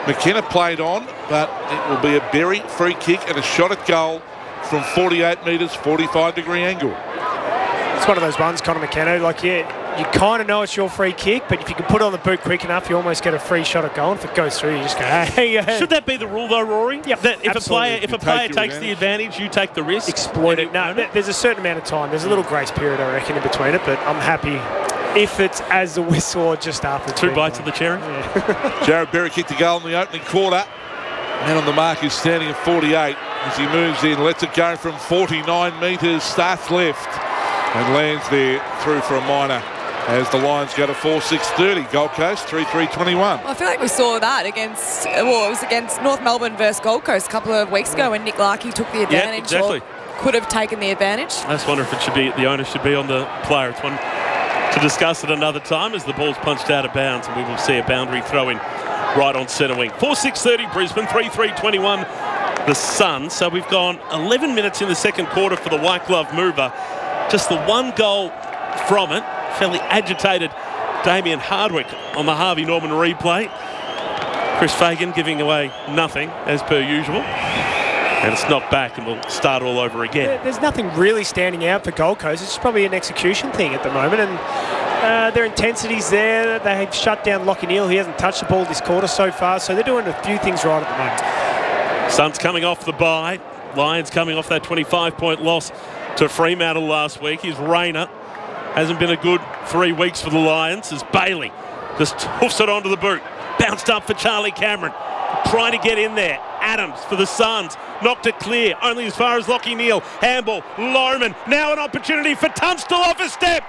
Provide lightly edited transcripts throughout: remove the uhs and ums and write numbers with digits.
McKenna played on, but it will be a Berry free kick and a shot at goal from 48 metres, 45-degree angle. It's one of those ones, Connor McKenna, like, yeah, you kind of know it's your free kick, but if you can put it on the boot quick enough, you almost get a free shot at goal. And if it goes through, you just go, hey. Should that be the rule, though, Rory? Yeah, that if a player takes the advantage, you take the risk? Exploit it. No, there's a certain amount of time. There's a little grace period, I reckon, in between it, but I'm happy if it's as the whistle or just after. 2 bites of the cherry. Yeah. Jared Berry kicked a goal in the opening quarter. Man on the mark is standing at 48 as he moves in, lets it go from 49 metres, starts left and lands there through for a minor as the Lions go to 4-6-30. Gold Coast 3-3-21. Well, I feel like we saw that against, it was against North Melbourne versus Gold Coast a couple of weeks ago when Nick Larkey took the advantage. Yeah, exactly. Or could have taken the advantage. I just wonder if it should be the onus should be on the player. It's one to discuss at another time as the ball's punched out of bounds and we will see a boundary throw in right on centre wing. 4-6-30 Brisbane, 3-3-21 the Suns. So we've gone 11 minutes in the second quarter for the White Glove mover. Just the one goal from it. Fairly agitated Damien Hardwick on the Harvey Norman replay. Chris Fagan giving away nothing as per usual. And it's knocked back and we'll start all over again. There's nothing really standing out for Gold Coast. It's probably an execution thing at the moment. And their intensity's there. They have shut down Lachie Neale. He hasn't touched the ball this quarter so far. So they're doing a few things right at the moment. Suns coming off the bye. Lions coming off that 25-point loss to Fremantle last week. Here's Rayner. Hasn't been a good 3 weeks for the Lions as Bailey just hoofs it onto the boot. Bounced up for Charlie Cameron. Trying to get in there. Adams for the Suns. Knocked it clear. Only as far as Lachie Neale. Handball. Lorman. Now an opportunity for Tunstall off a step.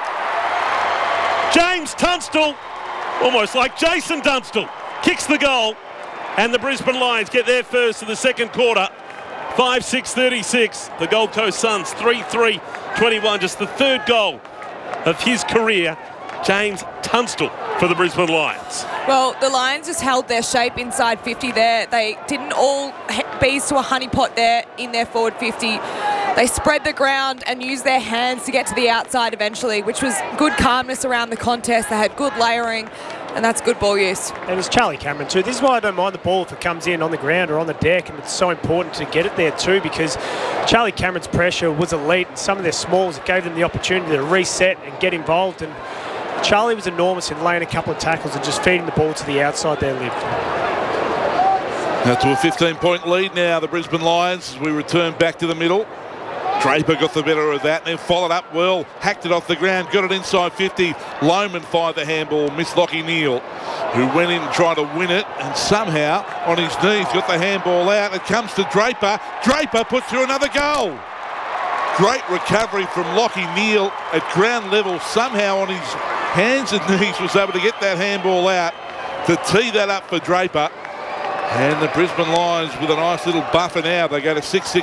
James Tunstall, almost like Jason Tunstall, kicks the goal. And the Brisbane Lions get their first of the second quarter. 5-6-36. The Gold Coast Suns 3-3-21. Just the third goal of his career. James Tunstall for the Brisbane Lions. Well, the Lions just held their shape inside 50 there. They didn't all bees to a honeypot there in their forward 50. They spread the ground and used their hands to get to the outside eventually, which was good calmness around the contest. They had good layering, and that's good ball use. And it's Charlie Cameron too. This is why I don't mind the ball if it comes in on the ground or on the deck, and it's so important to get it there too, because Charlie Cameron's pressure was elite, and some of their smalls, it gave them the opportunity to reset and get involved. And Charlie was enormous in laying a couple of tackles and just feeding the ball to the outside there, Liv. Now to a 15-point lead now, the Brisbane Lions, as we return back to the middle. Draper got the better of that and then followed up well, hacked it off the ground, got it inside 50. Lohman fired the handball, missed Lachie Neale, who went in and tried to win it and somehow on his knees got the handball out. It comes to Draper. Draper puts through another goal. Great recovery from Lachie Neale at ground level. Somehow on his hands and knees was able to get that handball out to tee that up for Draper. And the Brisbane Lions with a nice little buffer now. They go to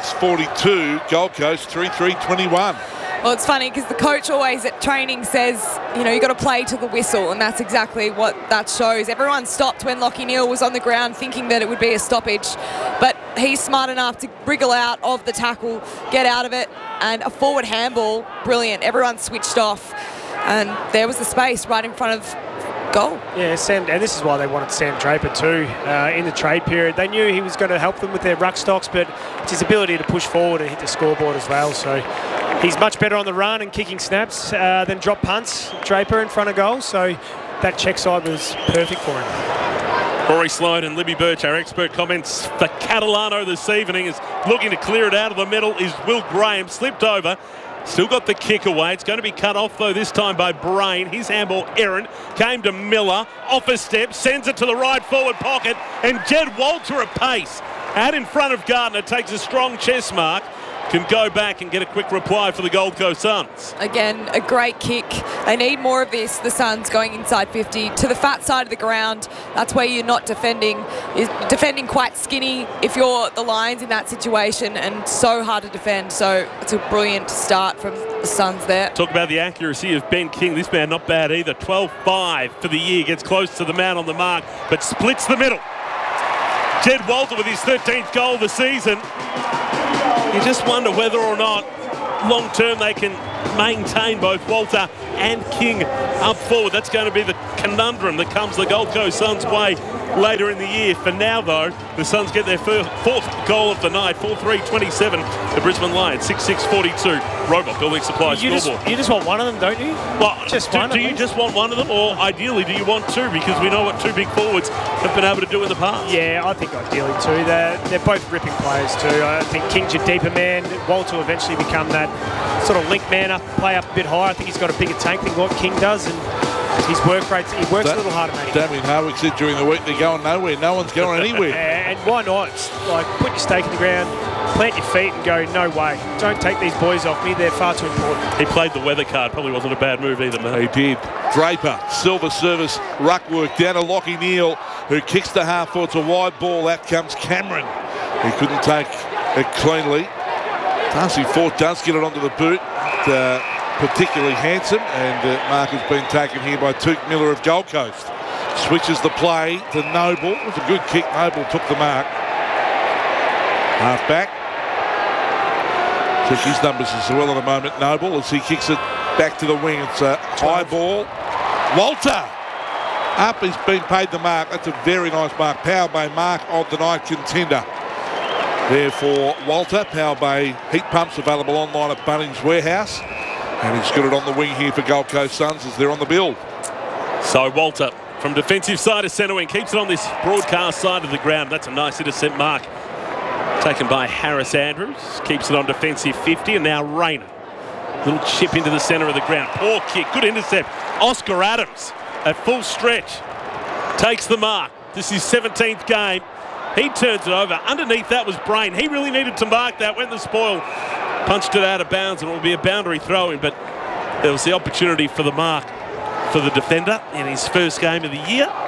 6-6-42. Gold Coast 3-3-21. Well, it's funny because the coach always at training says, you know, you got to play to the whistle, and that's exactly what that shows. Everyone stopped when Lachie Neale was on the ground thinking that it would be a stoppage, but he's smart enough to wriggle out of the tackle, get out of it, and a forward handball, brilliant. Everyone switched off, and there was the space right in front of goal. Yeah, Sam, and this is why they wanted Sam Draper too in the trade period. They knew he was going to help them with their ruck stocks, but it's his ability to push forward and hit the scoreboard as well. So he's much better on the run and kicking snaps than drop punts. Draper in front of goal, so that check side was perfect for him. Rory Sloan and Libby Birch, our expert comments for Catalano this evening, is looking to clear it out of the middle. Is Will Graham slipped over. Still got the kick away. It's going to be cut off, though, this time by Brain. His handball, errant, came to Miller. Off a step, sends it to the right forward pocket. And Jed Walter at pace. Out in front of Gardner, takes a strong chest mark. Can go back and get a quick reply for the Gold Coast Suns. Again, a great kick. They need more of this, the Suns going inside 50 to the fat side of the ground. That's where you're not defending. You're defending quite skinny if you're the Lions in that situation, and so hard to defend. So it's a brilliant start from the Suns there. Talk about the accuracy of Ben King. This man not bad either. 12-5 for the year. Gets close to the man on the mark, but splits the middle. Jed Walter with his 13th goal of the season. You just wonder whether or not long term they can maintain both Walter and King up forward. That's going to be the conundrum that comes the Gold Coast Suns' way later in the year. For now, though, the Suns get their fourth goal of the night, 4-3-27. The Brisbane Lions, 6-6-42. Robot Building Supply scoreboard. You just want one of them, don't you? Well, just do one. Do you just want one of them, or ideally do you want two? Because we know what two big forwards have been able to do in the past. Yeah, I think ideally two. They're both ripping players too. I think King's your deeper man. Walter will eventually become that sort of link man up, play up a bit higher. I think he's got a bigger tank than what King does, and his work rate, he works a little harder, mate. Damien Harwick said during the week they're going nowhere. No one's going anywhere. And why not? Like, put your stake in the ground, plant your feet and go, no way. Don't take these boys off me. They're far too important. He played the weather card. Probably wasn't a bad move either, mate. He did. Draper, silver service, ruck work down to Lockie Neal, who kicks the half forward. It's a wide ball. Out comes Cameron. He couldn't take it cleanly. Darcy Fort does get it onto the boot. Particularly handsome, and mark has been taken here by Took Miller of Gold Coast. Switches the play to Noble. It was a good kick. Noble took the mark. Half back. Check his numbers as well at the moment, Noble, as he kicks it back to the wing. It's a high ball. Walter up. He's been paid the mark. That's a very nice mark. Power Bay mark of the night contender. There for Walter. Power Bay heat pumps available online at Bunnings Warehouse. And he's got it on the wing here for Gold Coast Suns as they're on the build. So Walter from defensive side of centre wing keeps it on this broadcast side of the ground. That's a nice intercept mark taken by Harris Andrews. Keeps it on defensive 50, and now Rayner. Little chip into the centre of the ground. Poor kick, good intercept. Oscar Adams at full stretch takes the mark. This is his 17th game. He turns it over. Underneath that was Brain. He really needed to mark that. Went the spoil. Punched it out of bounds, and it will be a boundary throw-in, but there was the opportunity for the mark for the defender in his first game of the year.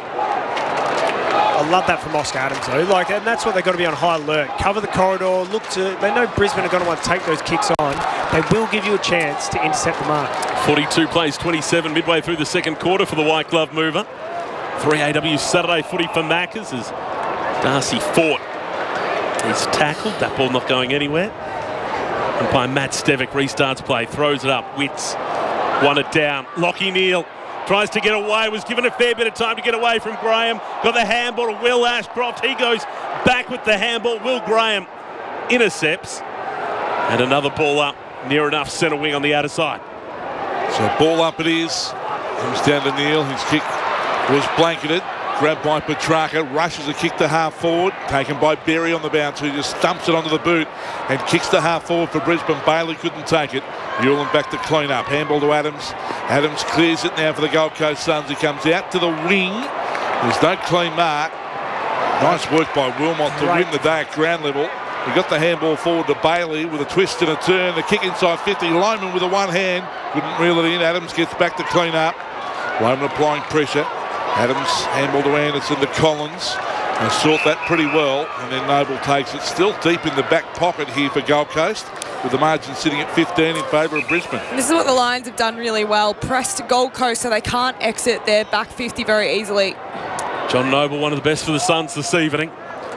I love that from Oscar Adams, though. Like, and that's what they've got to be on high alert. Cover the corridor. Look to. They know Brisbane are going to want to take those kicks on. They will give you a chance to intercept the mark. 42 plays 27 midway through the second quarter for the White Glove mover. 3AW Saturday footy for Maccas as Darcy Fort is tackled. That ball not going anywhere. And by Matt Stevic, restarts play, throws it up. Witts won it down. Lockie Neal tries to get away, was given a fair bit of time to get away from Graham. Got the handball to Will Ashcroft. He goes back with the handball. Will Graham intercepts. And another ball up, near enough centre wing on the outer side. So ball up it is. Comes down to Neal. His kick was blanketed. Grabbed by Petrarca, rushes a kick to half forward, taken by Berry on the bounce, who just stumps it onto the boot and kicks to half forward for Brisbane. Bailey couldn't take it. Newland back to clean up. Handball to Adams. Adams clears it now for the Gold Coast Suns. He comes out to the wing. There's no clean mark. Nice work by Wilmot to win the day at ground level. He got the handball forward to Bailey with a twist and a turn. The kick inside 50. Lyman with a one hand. Couldn't reel it in. Adams gets back to clean up. Lyman applying pressure. Adams handball to Anderson to Collins. They sort that pretty well, and then Noble takes it. Still deep in the back pocket here for Gold Coast, with the margin sitting at 15 in favour of Brisbane. This is what the Lions have done really well. Press to Gold Coast so they can't exit their back 50 very easily. John Noble, one of the best for the Suns this evening.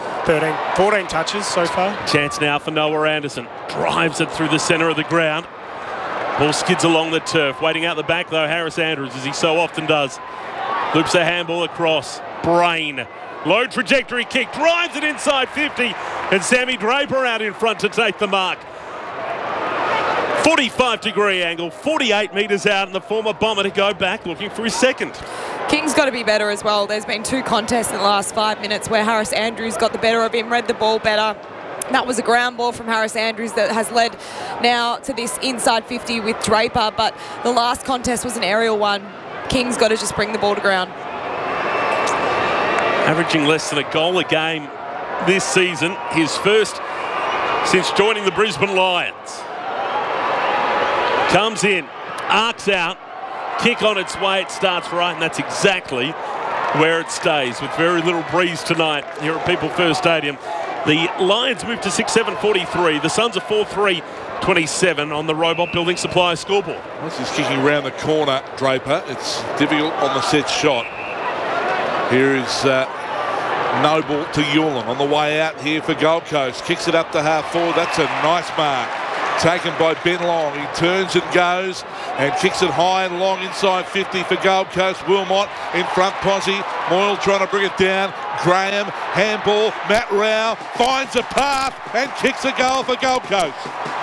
14 touches so far. Chance now for Noah Anderson. Drives it through the centre of the ground. Ball skids along the turf. Waiting out the back, though, Harris Andrews, as he so often does. Loops a handball across. Brain. Low trajectory kick. Drives it inside 50. And Sammy Draper out in front to take the mark. 45-degree angle. 48 metres out. And the former Bomber to go back looking for his second. King's got to be better as well. There's been 2 contests in the last 5 minutes where Harris Andrews got the better of him, read the ball better. That was a ground ball from Harris Andrews that has led now to this inside 50 with Draper. But the last contest was an aerial one. King's got to just bring the ball to ground. Averaging less than a goal a game this season. His first since joining the Brisbane Lions. Comes in, arcs out, kick on its way. It starts right, and that's exactly where it stays with very little breeze tonight here at People First Stadium. The Lions move to 6-7-43. The Suns are 4-3-27 on the Robot Building Supply scoreboard. This is kicking around the corner, Draper. It's difficult on the set shot. Here is Noble to Yulin on the way out here for Gold Coast. Kicks it up to half forward. That's a nice mark. Taken by Ben Long. He turns and goes. and kicks it high and long inside 50 for Gold Coast. Wilmot in front posse. Moyle trying to bring it down. Graham, handball. Matt Rao finds a path and kicks a goal for Gold Coast.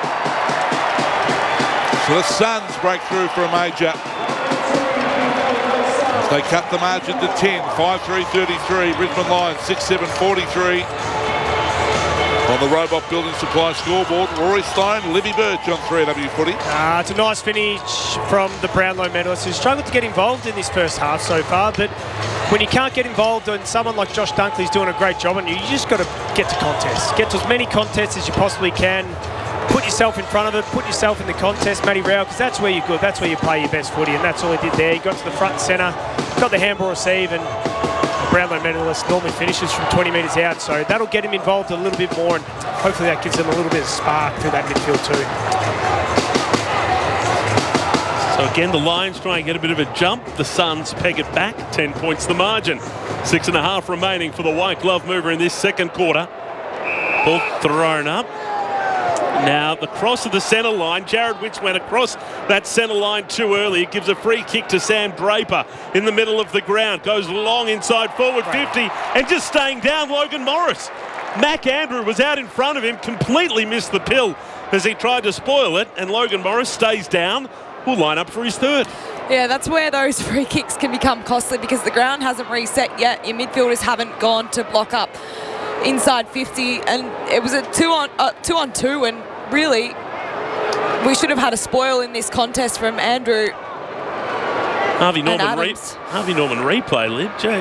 So the Suns break through for a major. They cut the margin to 10, 5-3-33. Brisbane Lions 6-7-43. On the Robot Building Supply scoreboard, Rory Sloane, Libby Birch on 3AW Footy. It's a nice finish from the Brownlow medalists who struggled to get involved in this first half so far, but when you can't get involved and someone like Josh Dunkley's doing a great job on you, you just got to get to contests. Get to as many contests as you possibly can. Put yourself in front of it, put yourself in the contest, Matty Rao, because that's where you're good, that's where you play your best footy, and that's all he did there. He got to the front and centre, got the handball receive, and the Brownlow medalist normally finishes from 20 metres out, so that'll get him involved a little bit more, and hopefully that gives him a little bit of spark through that midfield too. So again, the Lions try and get a bit of a jump. The Suns peg it back, 10 points the margin. 6.5 remaining for the white glove mover in this second quarter. Ball thrown up. Now the cross of the centre line. Jared Witts went across that centre line too early. It gives a free kick to Sam Draper in the middle of the ground. Goes long inside forward 50 and just staying down Logan Morris. Mac Andrew was out in front of him, completely missed the pill as he tried to spoil it, and Logan Morris stays down. Will line up for his third. Yeah, that's where those free kicks can become costly because the ground hasn't reset yet. Your midfielders haven't gone to block up inside 50, and it was a 2-on-2, and really we should have had a spoil in this contest from Andrew. Harvey Norman replay, Lib. Jay.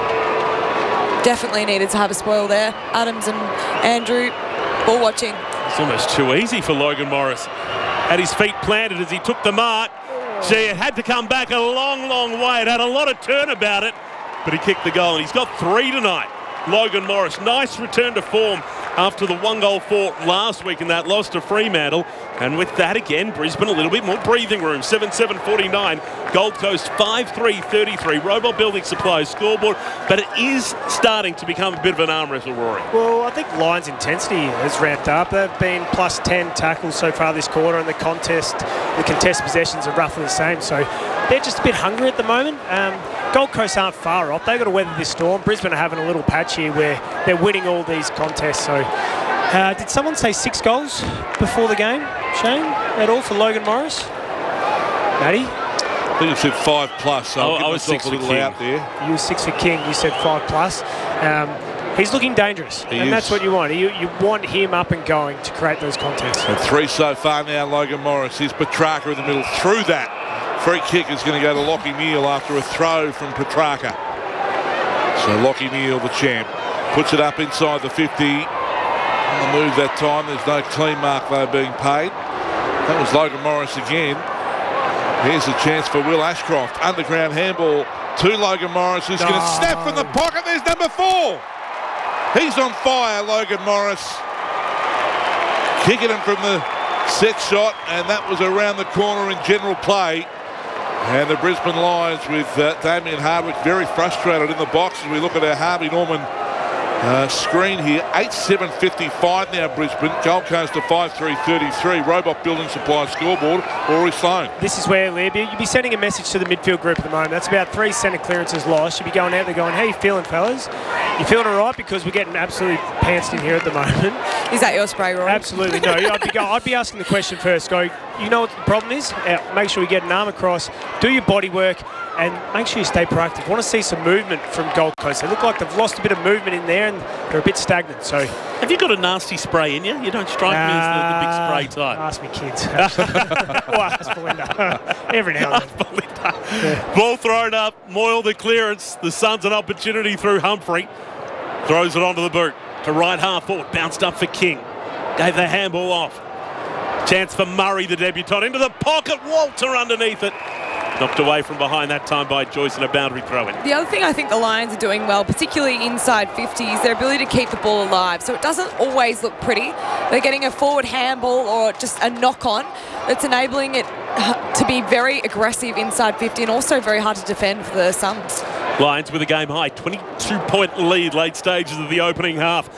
Definitely needed to have a spoil there. Adams and Andrew, ball watching. It's almost too easy for Logan Morris. Had his feet planted as he took the mark. Gee, it had to come back a long, long way. It had a lot of turn about it, but he kicked the goal, and he's got 3 tonight. Logan Morris, nice return to form after the 1-goal fought last week in that loss to Fremantle. And with that again, Brisbane a little bit more breathing room. 7-7-49, Gold Coast 5-3-33. Robot Building Supplies scoreboard, but it is starting to become a bit of an arm wrestle, Rory. Well, I think Lions' intensity has ramped up. They've been plus 10 tackles so far this quarter, and the contest possessions are roughly the same. So they're just a bit hungry at the moment. Gold Coast aren't far off. They've got to weather this storm. Brisbane are having a little patch here where they're winning all these contests. So did someone say 6 goals before the game, Shane, at all for Logan Morris? Matty? I think it said 5+, so I was 6 for King. Out there. You were 6 for King. You said 5+. He's looking dangerous, and that's what you want. You want him up and going to create those contests. And 3 so far now, Logan Morris. Here's Petrarca in the middle. Through that. Free kick is going to go to Lockie Neal after a throw from Petrarca. So Lockie Neal, the champ, puts it up inside the 50. On the move that time. There's no clean mark though being paid. That was Logan Morris again. Here's a chance for Will Ashcroft. Underground handball to Logan Morris, who's going to snap from the pocket. There's number 4. He's on fire, Logan Morris. Kicking him from the set shot, and that was around the corner in general play. And the Brisbane Lions with Damien Hardwick very frustrated in the box as we look at our Harvey Norman screen here. 8-7-55 now Brisbane. Gold Coast to 5-3-33. Robot Building Supply scoreboard. Rory Sloane. This is where, Lib, you'd be sending a message to the midfield group at the moment. That's about 3 centre clearances lost. You'd be going out there going, how you feeling, fellas? You feeling all right? Because we're getting absolutely pantsed in here at the moment. Is that your spray, Rory? Absolutely. No, I'd be asking the question first. Go, you know what the problem is? Make sure you get an arm across, do your body work, and make sure you stay proactive. Want to see some movement from Gold Coast. They look like they've lost a bit of movement in there, and they're a bit stagnant. So, have you got a nasty spray in you? You don't strike me as the big spray type. Ask me kids. Or ask Belinda. Every now and then. Yeah. Ball thrown up. Moyle the clearance. The Suns an opportunity through Humphrey. Throws it onto the boot. To right half forward. Bounced up for King. Gave the handball off. Chance for Murray, the debutant. Into the pocket. Walter underneath it. Knocked away from behind that time by Joyce and a boundary throw-in. The other thing I think the Lions are doing well, particularly inside 50, is their ability to keep the ball alive. So it doesn't always look pretty. They're getting a forward handball or just a knock-on that's enabling it to be very aggressive inside 50 and also very hard to defend for the Suns. Lions with a game high, 22-point lead late stages of the opening half.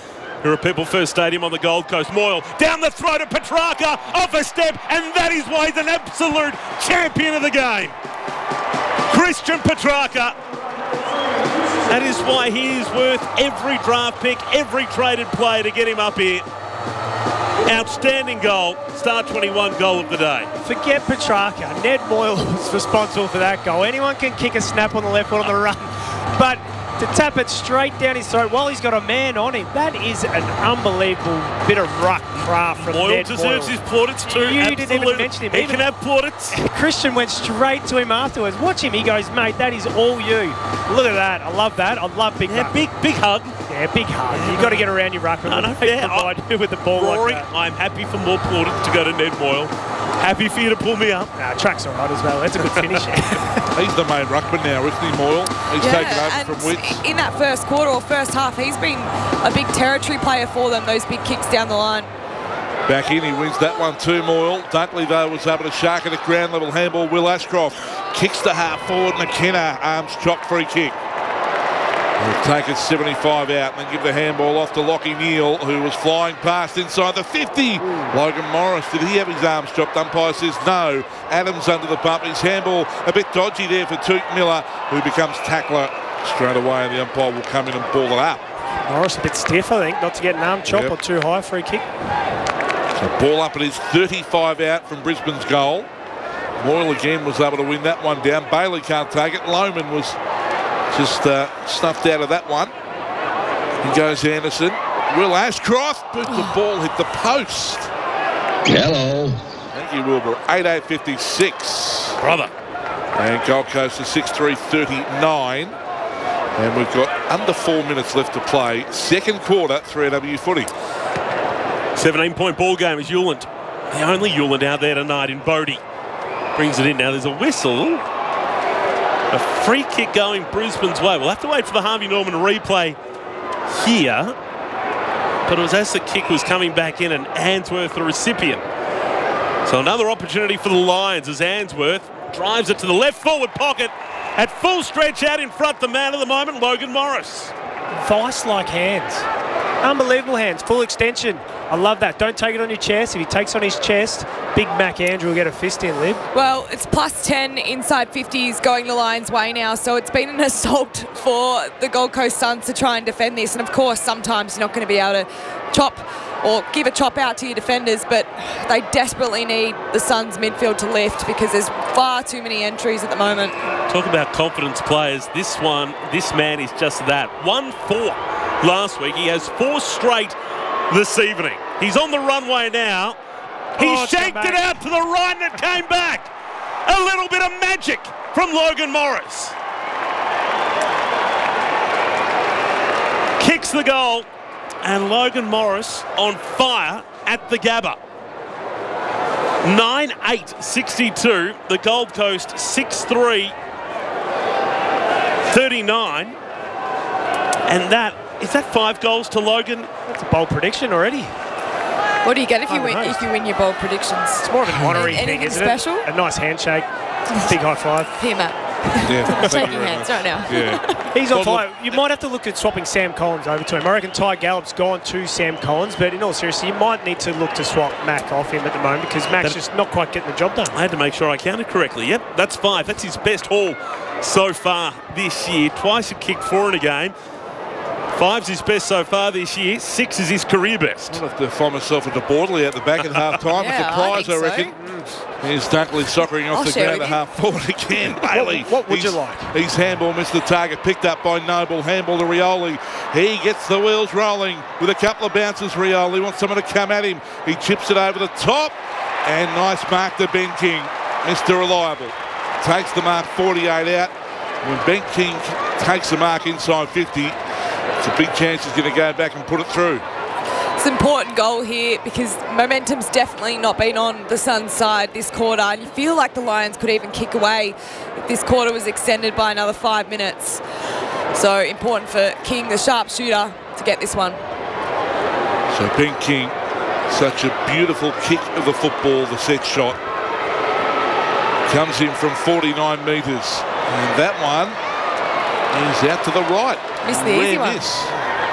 Here at People First Stadium on the Gold Coast. Moyle down the throat of Petrarca, off a step, and that is why he's an absolute champion of the game. Christian Petrarca. That is why he is worth every draft pick, every traded play to get him up here. Outstanding goal. Star 21 goal of the day. Forget Petrarca. Ned Moyle was responsible for that goal. Anyone can kick a snap on the left foot on the run. But to tap it straight down his throat while he's got a man on him, that is an unbelievable bit of ruck craft from Moyle Ned deserves Moyle. his plaudits too. You didn't even mention him. He can have plaudits. Christian went straight to him afterwards. Watch him. He goes, mate, that is all you. Look at that. I love that. I love big ruck. Big hug. Yeah, big hug. You've got to get around your ruck. With the ball Rory, like that. I'm happy for more plaudits to go to Ned Moyle. Happy for you to pull me up. Nah, Truck's all right as well. That's a good finish. He's the main ruckman now, isn't he, Moyle? He's taken over from Witts. In that first quarter or first half, he's been a big territory player for them, those big kicks down the line. Back in, he wins that one too, Moyle. Dunkley, though, was able to shark it at ground level. Handball, Will Ashcroft. Kicks to half forward, McKenna. Arms chopped, free kick. They'll take it 75 out and then give the handball off to Lockie Neal, who was flying past inside the 50. Logan Morris, did he have his arms chopped? Umpire says no. Adams under the bump. His handball a bit dodgy there for Toot Miller, who becomes tackler straight away, and the umpire will come in and ball it up. Morris a bit stiff, I think, not to get an arm chop Yep. or too high. Free kick. So ball up at his 35 out from Brisbane's goal. Moyle again was able to win that one down. Bailey can't take it. Lohman was just snuffed out of that one. He goes Anderson. Will Ashcroft, but the ball hit the post. Hello. Thank you, Wilbur. 8:56. Brother. And Gold Coast is 6-3-39. And we've got under 4 minutes left to play. Second quarter, 3AW footy. 17-point ball game is Hewland. The only Hewland out there tonight in Bodie. Brings it in. Now there's a whistle. A free kick going Brisbane's way. We'll have to wait for the Harvey Norman replay here. But it was as the kick was coming back in and Answorth the recipient. So another opportunity for the Lions as Answorth drives it to the left forward pocket. At full stretch out in front, the man of the moment, Logan Morris. Vice-like hands. Unbelievable hands. Full extension. I love that. Don't take it on your chest. If he takes on his chest, Big Mac Andrew will get a fist in, Lib. Well, it's plus 10 inside 50s going the Lions' way now, so it's been an assault for the Gold Coast Suns to try and defend this. And of course, sometimes you're not going to be able to chop or give a chop out to your defenders, but they desperately need the Suns' midfield to lift because there's far too many entries at the moment. Talk about confidence players. This man is just that. 1-4 last week. He has 4 straight this evening. He's on the runway now. He shanked it out to the right and it came back. A little bit of magic from Logan Morris. Kicks the goal. And Logan Morris on fire at the Gabba. 9-8-62. The Gold Coast 6-3-39. And that, is that 5 goals to Logan? That's a bold prediction already. What do you get if you win your bold predictions? It's more of an honorary thing, Anything isn't special? it? A nice handshake. Big high five. Here, Matt. Yeah, thank you Shaking very hands much. right now. Yeah. He's on Well, fire. You might have to look at swapping Sam Collins over to him. I reckon Ty Gallop's gone to Sam Collins, but in all seriousness, you might need to look to swap Mac off him at the moment because Mac's just not quite getting the job done. I had to make sure I counted correctly. Yep, that's 5. That's his best haul so far this year. Twice a kick, 4 in a game. 5's his best so far this year. 6 is his career best. I'll have to find myself at the Borderley at the back at half time. Yeah, A surprise, I I reckon. Here's Dunkley soccering off I'll the share ground with at you. half forward again. Bailey. What would you like? His handball missed the target. Picked up by Noble. Handball to Rioli. He gets the wheels rolling with a couple of bounces. Rioli wants someone to come at him. He chips it over the top. And nice mark to Ben King. Mr. Reliable. Takes the mark 48 out. When Ben King takes the mark inside 50, it's a big chance he's going to go back and put it through. It's an important goal here because momentum's definitely not been on the Suns' side this quarter, and you feel like the Lions could even kick away if this quarter was extended by another 5 minutes. So important for King, the sharpshooter, to get this one. So Ben King, such a beautiful kick of the football, the set shot. Comes in from 49 metres. And that one is out to the right. Missed the easy one. Miss.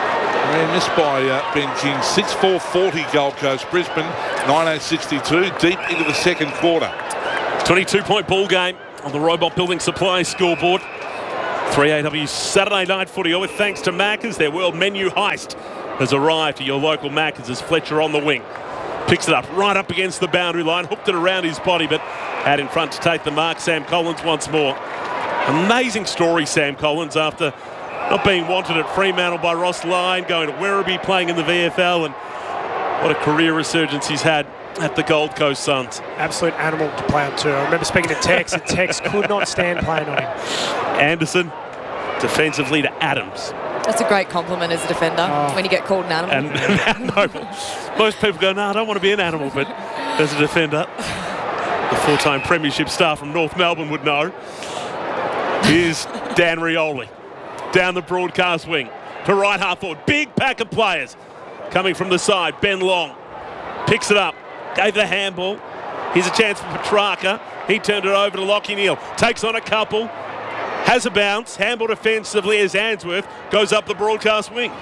And missed by Ben King. 6-4-40 Gold Coast. Brisbane 1962 deep into the second quarter. 22-point ball game on the Robot Building Supply scoreboard. 3AW Saturday night footy, all with thanks to Macca's. Their world menu heist has arrived to your local Macca's as Fletcher on the wing. Picks it up right up against the boundary line, hooked it around his body, but out in front to take the mark, Sam Collins once more. Amazing story, Sam Collins, after not being wanted at Fremantle by Ross Lyon, going to Werribee, playing in the VFL, and what a career resurgence he's had at the Gold Coast Suns. Absolute animal to play on too. I remember speaking to Tex, and Tex could not stand playing on him. Anderson, defensively to Adams. That's a great compliment as a defender when you get called an animal. And no, most people go, no, I don't want to be an animal, but as a defender, the four-time premiership star from North Melbourne would know. Here's Dan Rioli down the broadcast wing to right half forward. Big pack of players coming from the side. Ben Long picks it up, gave the handball. Here's a chance for Petrarca. He turned it over to Lachie Neale. Takes on a couple. Has a bounce. Handball defensively as Answorth goes up the broadcast wing.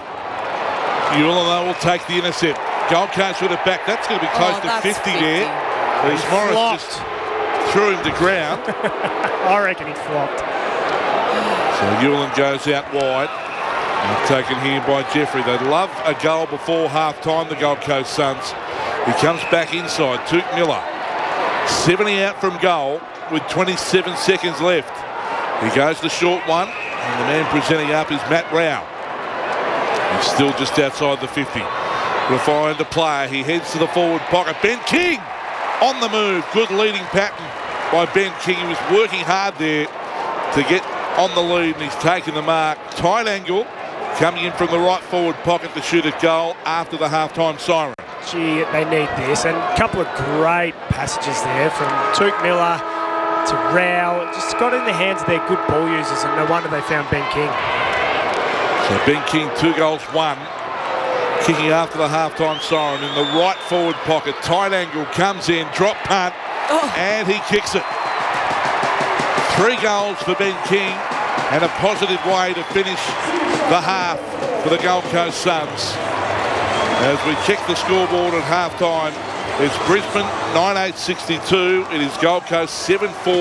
Ulan will take the intercept. Gold Coast with it back. That's going to be close to 50 there. As Morris just threw him to ground. I reckon he flopped. So Ulan goes out wide. Taken here by Jeffrey. They love a goal before half-time, the Gold Coast Suns. He comes back inside. Touk Miller. 70 out from goal with 27 seconds left. He goes the short one, and the man presenting up is Matt Rao. He's still just outside the 50. Refined the player. He heads to the forward pocket. Ben King on the move. Good leading pattern by Ben King. He was working hard there to get on the lead, and he's taken the mark. Tight angle coming in from the right forward pocket to shoot a goal after the halftime siren. Gee, they need this. And a couple of great passages there from Touk Miller to Rao. Just got in the hands of their good ball users, and no wonder they found Ben King. So Ben King, 2 goals, 1. Kicking after the halftime siren in the right forward pocket. Tight angle comes in, drop punt, and he kicks it. 3 goals for Ben King, and a positive way to finish the half for the Gold Coast Suns. As we check the scoreboard at halftime, it's Brisbane 9862. It is Gold Coast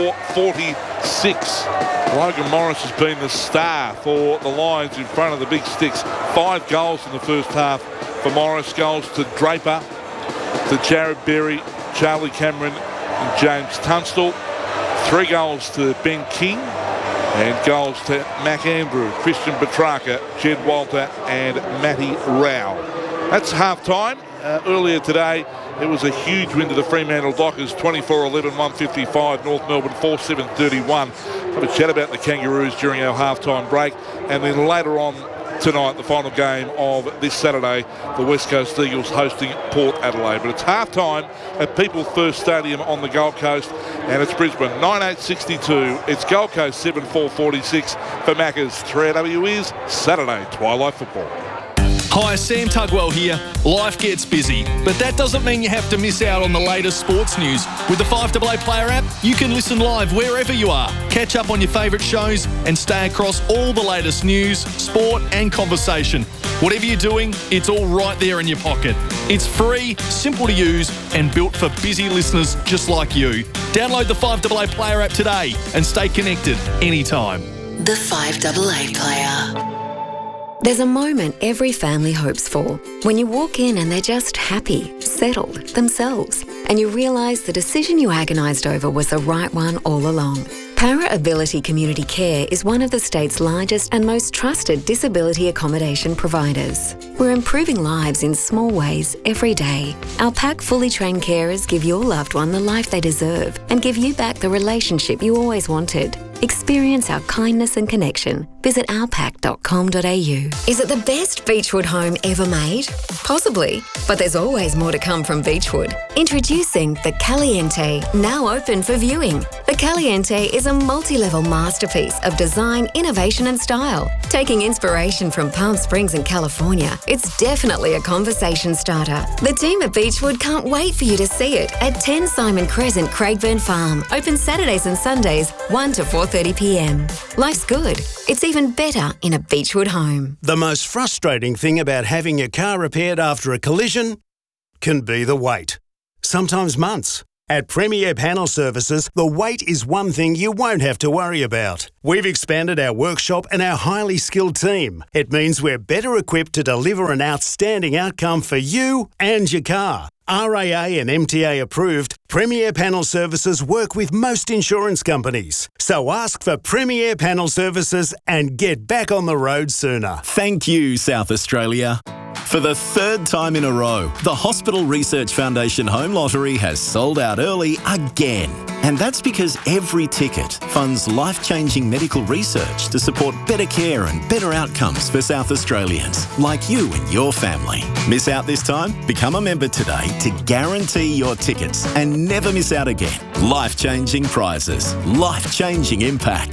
74-46. Logan Morris has been the star for the Lions in front of the big sticks. 5 goals in the first half for Morris. Goals to Draper, to Jared Berry, Charlie Cameron and James Tunstall. 3 goals to Ben King, and goals to Mac Andrew, Christian Petrarca, Jed Walter and Matty Rao. That's half-time. Earlier today, it was a huge win to the Fremantle Dockers, 24-11, 155, North Melbourne 4-7-31. Have a chat about the Kangaroos during our half-time break, and then later on tonight, the final game of this Saturday, the West Coast Eagles hosting Port Adelaide. But it's half-time at People's First Stadium on the Gold Coast, and it's Brisbane 9862. It's Gold Coast 74-46 for Macca's. 3AW is Saturday Twilight Football. Hi, Sam Tugwell here. Life gets busy, but that doesn't mean you have to miss out on the latest sports news. With the 5AA Player app, you can listen live wherever you are, catch up on your favourite shows and stay across all the latest news, sport and conversation. Whatever you're doing, it's all right there in your pocket. It's free, simple to use and built for busy listeners just like you. Download the 5AA Player app today and stay connected anytime. The 5AA Player. There's a moment every family hopes for. When you walk in and they're just happy, settled, themselves, and you realise the decision you agonised over was the right one all along. Para Ability Community Care is one of the state's largest and most trusted disability accommodation providers. We're improving lives in small ways every day. Our PAC fully trained carers give your loved one the life they deserve and give you back the relationship you always wanted. Experience our kindness and connection. Visit ourpac.com.au. Is it the best Beechwood home ever made? Possibly, but there's always more to come from Beechwood. Introducing the Caliente, now open for viewing. The Caliente is a multi-level masterpiece of design, innovation and style. Taking inspiration from Palm Springs and California, it's definitely a conversation starter. The team at Beechwood can't wait for you to see it at 10 Simon Crescent, Craigburn Farm. Open Saturdays and Sundays, 1 to 4:30 p.m. Life's good. It's even better in a Beechwood home. The most frustrating thing about having your car repaired after a collision can be the wait. Sometimes months. At Premier Panel Services, the wait is one thing you won't have to worry about. We've expanded our workshop and our highly skilled team. It means we're better equipped to deliver an outstanding outcome for you and your car. RAA and MTA approved, Premier Panel Services work with most insurance companies. So ask for Premier Panel Services and get back on the road sooner. Thank you, South Australia. For the third time in a row, the Hospital Research Foundation Home Lottery has sold out early again. And that's because every ticket funds life-changing medical research to support better care and better outcomes for South Australians, like you and your family. Miss out this time? Become a member today to guarantee your tickets and never miss out again. Life-changing prizes, life-changing impact.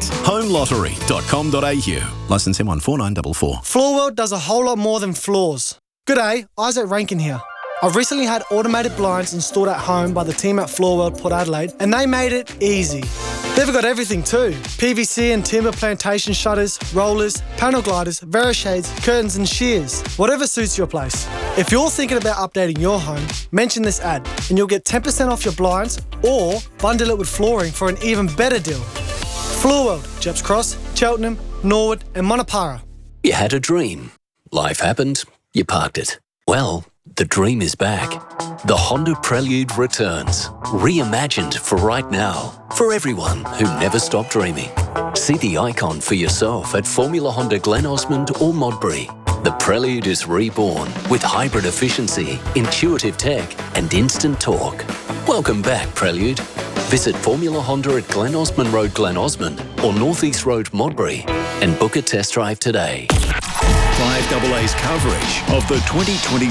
Homelottery.com.au. Licence M14944. Floor World does a whole lot more than floors. G'day, Isaac Rankin here. I've recently had automated blinds installed at home by the team at Floor World Port Adelaide, and they made it easy. They've got everything too. PVC and timber plantation shutters, rollers, panel gliders, Verishades, curtains and shears. Whatever suits your place. If you're thinking about updating your home, mention this ad and you'll get 10% off your blinds or bundle it with flooring for an even better deal. Floor World, Jeps Cross, Cheltenham, Norwood and Monopara. You had a dream. Life happened. You parked it. Well, the dream is back. The Honda Prelude returns, reimagined for right now, for everyone who never stopped dreaming. See the icon for yourself at Formula Honda Glen Osmond or Modbury. The Prelude is reborn with hybrid efficiency, intuitive tech and instant torque. Welcome back, Prelude. Visit Formula Honda at Glen Osmond Road, Glen Osmond or North East Road, Modbury and book a test drive today. 5AA's coverage of the 2026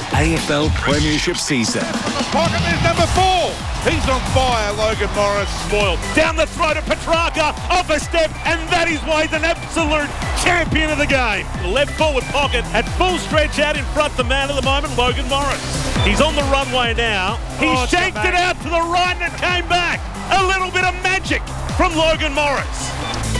AFL Premiership season. Pocket is number 4. He's on fire, Logan Morris. Spoiled. Down the throat of Petrarca, off a step, and that is why he's an absolute champion of the game. Left forward pocket at full stretch out in front, the man of the moment, Logan Morris. He's on the runway now. He shanked it out to the right and it came back. A little bit of magic from Logan Morris.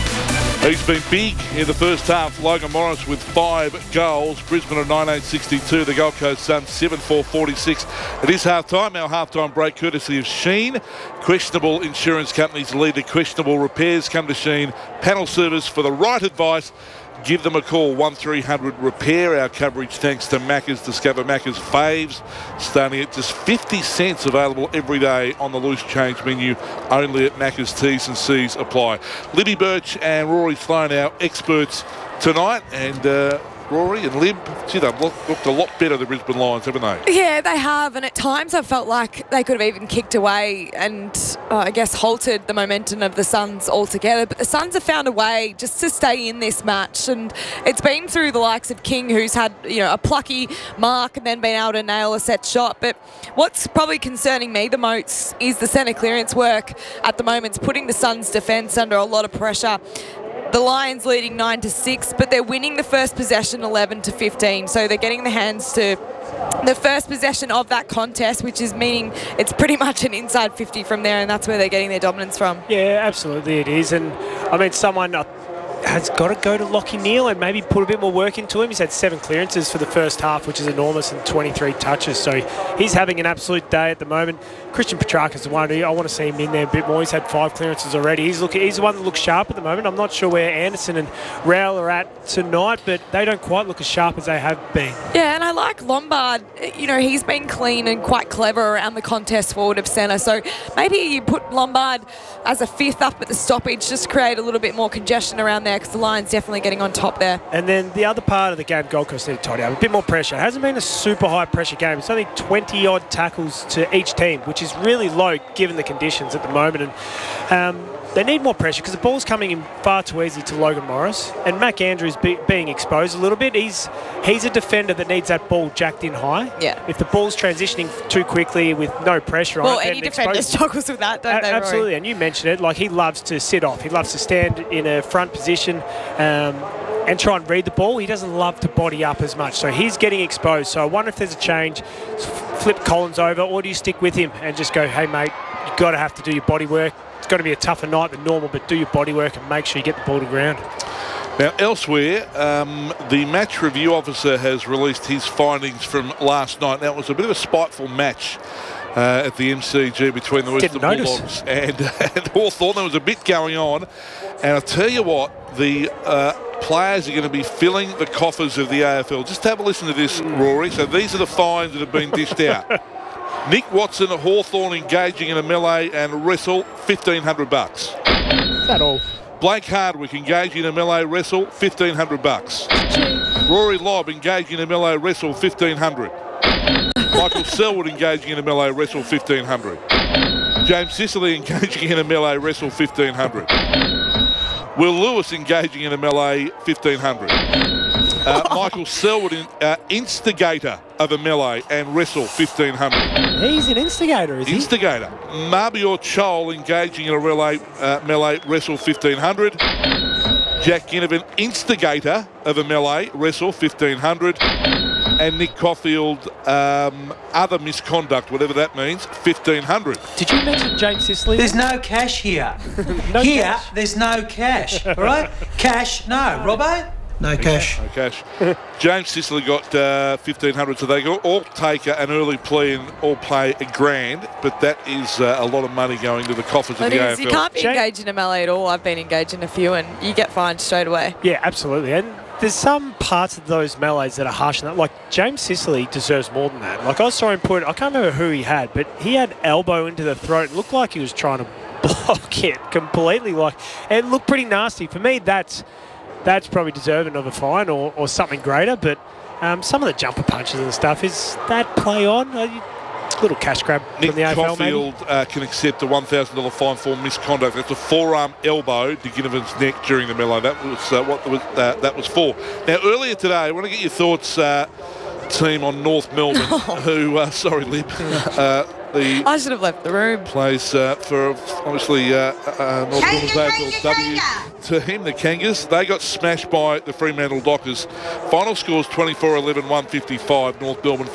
He's been big in the first half. Logan Morris with 5 goals. Brisbane at 1962. The Gold Coast Suns 7-4-46. It is half-time. Our half-time break courtesy of Sheen. Questionable insurance companies lead to questionable repairs. Come to Sheen. Panel service for the right advice. Give them a call, 1300 Repair. Our coverage thanks to Macca's. Discover Macca's faves, starting at just 50 cents, available every day on the loose change menu, only at Macca's. T's and C's apply. Libby Birch and Rory Sloan, our experts tonight, and Rory and Lib, gee, they've looked a lot better, the Brisbane Lions, haven't they? Yeah, they have, and at times I've felt like they could have even kicked away and I guess halted the momentum of the Suns altogether. But the Suns have found a way just to stay in this match, and it's been through the likes of King, who's had a plucky mark and then been able to nail a set shot. But what's probably concerning me the most is the centre clearance work at the moment. It's putting the Suns' defence under a lot of pressure. The Lions leading 9-6, but they're winning the first possession 11-15. So they're getting the hands to the first possession of that contest, which is meaning it's pretty much an inside 50 from there, and that's where they're getting their dominance from. Yeah, absolutely it is. And I mean, someone has got to go to Lachie Neale and maybe put a bit more work into him. He's had 7 clearances for the first half, which is enormous, and 23 touches. So he's having an absolute day at the moment. Christian Petrarca's the one who I want to see him in there a bit more. He's had 5 clearances already. He's the one that looks sharp at the moment. I'm not sure where Anderson and Rowell are at tonight, but they don't quite look as sharp as they have been. Yeah, and I like Lombard. He's been clean and quite clever around the contest forward of centre. So maybe you put Lombard as a 5th up at the stoppage, just create a little bit more congestion around there, because the Lions definitely getting on top there. And then the other part of the game, Gold Coast need to tidy up. A bit more pressure. It hasn't been a super high pressure game. It's only 20-odd tackles to each team, which is really low given the conditions at the moment. And they need more pressure because the ball's coming in far too easy to Logan Morris, and Mac Andrews being exposed a little bit. He's a defender that needs that ball jacked in high. Yeah. If the ball's transitioning too quickly with no pressure on it, well, any defender struggles with that, don't they, Rory? Absolutely, and you mentioned it. Like, he loves to sit off. He loves to stand in a front position and try and read the ball. He doesn't love to body up as much, so he's getting exposed. So I wonder if there's a change. Flip Collins over, or do you stick with him and just go, hey mate, you've got to have to do your body work. It's got to be a tougher night than normal, but do your body work and make sure you get the ball to ground. Now, elsewhere, the match review officer has released his findings from last night. Now, it was a bit of a spiteful match at the MCG between the Western Bulldogs and Hawthorn. There was a bit going on, and I'll tell you what, the players are going to be filling the coffers of the AFL. Just have a listen to this, Rory. So these are the fines that have been dished out. Nick Watson at Hawthorn engaging in a melee and wrestle, $1,500. Is that all? Blake Hardwick engaging in a melee wrestle, $1,500. Rory Lobb engaging in a melee wrestle, $1,500. Michael Selwood engaging in a melee wrestle, $1,500. James Sicily engaging in a melee wrestle, $1,500. Will Lewis engaging in a melee, $1,500. Michael Selwood, instigator of a melee and wrestle, $1,500. He's an instigator, is he? Instigator. Marbior Chol engaging in a melee wrestle, $1,500. Jack Ginnivan, instigator of a melee wrestle, $1,500. And Nick Caulfield, other misconduct, whatever that means, $1,500. Did you mention James Sicily? There's no cash here. Cash. There's no cash. All right? Cash, no. Robbo? No cash. No cash. James Sicily got $1,500, so they all take an early plea and all play $1,000, but that is a lot of money going to the coffers of the AFL. You can't be engaged in a melee at all. I've been engaged in a few, and you get fined straight away. Yeah, absolutely. And there's some parts of those melees that are harsh in that. Like, James Sicily deserves more than that. Like, I saw him I can't remember who he had, but he had elbow into the throat. It looked like he was trying to block it completely. Like, it looked pretty nasty. For me, that's probably deserving of a fine or something greater. But some of the jumper punches and stuff, is that play on? Little cash grab Nick from the AFL, Caulfield can accept a $1,000 fine for misconduct. That's a forearm elbow to Ginnivan's neck during the melee. That was what that was for. Now, earlier today, I want to get your thoughts, team, on North Melbourne, who, sorry, Lib, I should have left the room. Plays for, obviously, North Melbourne's AFLW team, the Kangas. They got smashed by the Fremantle Dockers. Final scores 24-11, 155. North Melbourne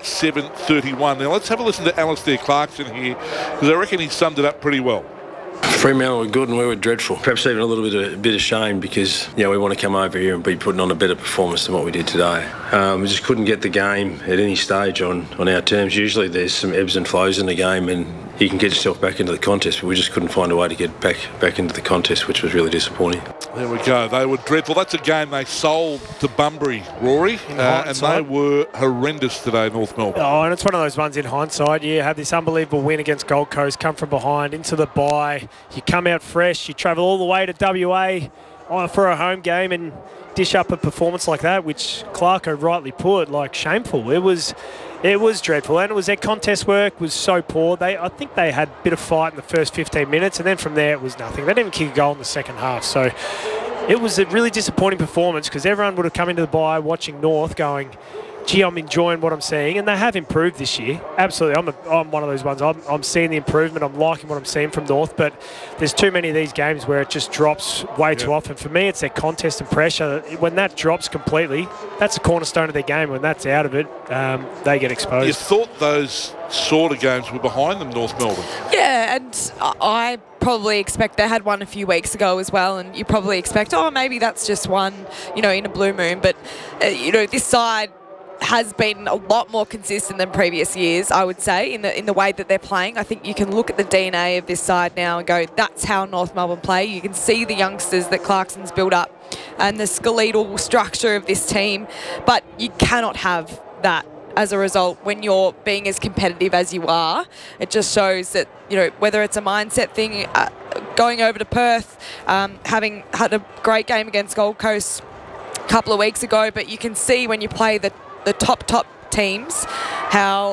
4-7-31. Now, let's have a listen to Alistair Clarkson here, because I reckon he summed it up pretty well. Fremantle were good and we were dreadful. Perhaps even a little bit of shame because, we want to come over here and be putting on a better performance than what we did today. We just couldn't get the game at any stage on our terms. Usually there's some ebbs and flows in the game and you can get yourself back into the contest, but we just couldn't find a way to get back into the contest, which was really disappointing. There we go. They were dreadful. That's a game they sold to Bunbury, Rory, and they were horrendous today, North Melbourne. Oh, and it's one of those ones in hindsight. You have this unbelievable win against Gold Coast, come from behind into the bye. You come out fresh. You travel all the way to WA for a home game and dish up a performance like that, which Clarko rightly put, like, shameful. It was dreadful, and their contest work was so poor. I think they had a bit of fight in the first 15 minutes, and then from there it was nothing. They didn't even kick a goal in the second half, so it was a really disappointing performance because everyone would have come into the bye watching North going, gee, I'm enjoying what I'm seeing, and they have improved this year. Absolutely, I'm one of those ones. I'm seeing the improvement. I'm liking what I'm seeing from North, but there's too many of these games where it just drops way too often. For me, it's their contest and pressure. When that drops completely, that's a cornerstone of their game. When that's out of it, they get exposed. You thought those sort of games were behind them, North Melbourne? Yeah, and I probably expect they had one a few weeks ago as well, and you probably expect, maybe that's just one, in a blue moon. But, this side has been a lot more consistent than previous years, I would say, in the way that they're playing. I think you can look at the DNA of this side now and go, that's how North Melbourne play. You can see the youngsters that Clarkson's built up and the skeletal structure of this team, but you cannot have that as a result when you're being as competitive as you are. It just shows that, whether it's a mindset thing, going over to Perth, having had a great game against Gold Coast a couple of weeks ago, but you can see when you play the top teams how